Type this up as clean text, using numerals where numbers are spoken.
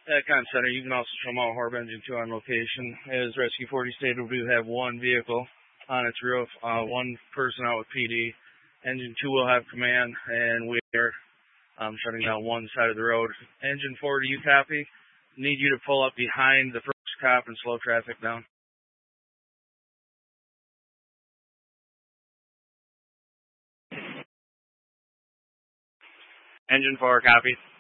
Con Center, you can also show Mount Horeb Engine 2 on location. As Rescue 40 stated, we do have one vehicle on its roof, one person out with PD. Engine 2 will have command, and we are shutting down one side of the road. Engine 4, do you copy? Need you to pull up behind the first cop and slow traffic down. Engine 4, copy.